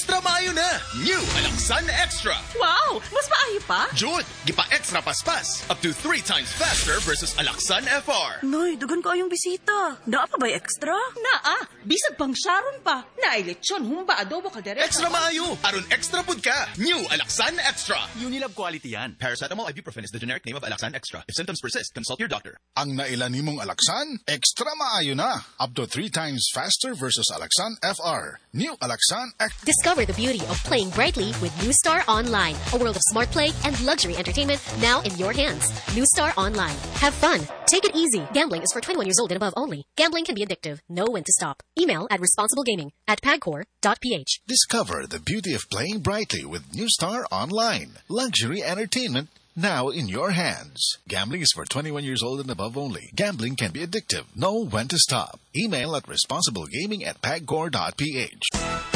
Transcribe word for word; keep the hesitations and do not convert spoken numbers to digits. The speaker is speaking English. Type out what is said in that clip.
extra maayo na. New Alaksan Extra. Wow! Mas maayo pa? Jud, gipa-extra paspas. Up to three times faster versus Alaksan F R. Noy, dugan ko yung bisita. Naa pa ba extra? Naa, bisag pang Sharon pa. Nailitsyon, humba, adobo, kaldereta. Extra maayo. Aron extra pud ka. New Alaksan Extra. Unilab quality yan. Paracetamol ibuprofen is the generic name of Alaksan Extra. If symptoms persist, consult your doctor. Ang nailan nimong Alaksan, extra maayo na. Up to three times faster versus Alaksan F R. New Alaksan Extra. Discover the beauty of playing brightly with New Star Online. A world of smart play and luxury entertainment now in your hands. New Star Online. Have fun. Take it easy. Gambling is for twenty-one years old and above only. Gambling can be addictive. Know when to stop. Email at responsiblegaming at pagcor dot p h. Discover the beauty of playing brightly with New Star Online. Luxury entertainment now in your hands. Gambling is for twenty-one years old and above only. Gambling can be addictive. Know when to stop. Email at responsiblegaming at pagcor dot p h.